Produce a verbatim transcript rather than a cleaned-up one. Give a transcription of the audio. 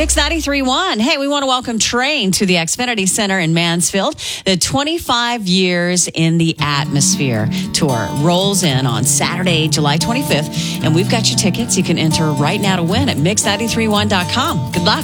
Mix ninety-three point one. Hey, we want to welcome Train to the Xfinity Center in Mansfield. The twenty-five years in the Atmosphere tour rolls in on Saturday, July twenty-fifth. And we've got your tickets. You can enter right now to win at mix nine three one dot com. Good luck.